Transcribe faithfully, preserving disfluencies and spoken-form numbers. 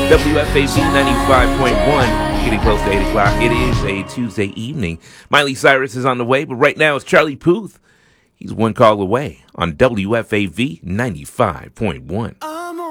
W F A V ninety-five point one, getting close to eight o'clock. It is a Tuesday evening. Miley Cyrus is on the way, but right now it's Charlie Puth. He's one call away on W F A V ninety-five point one.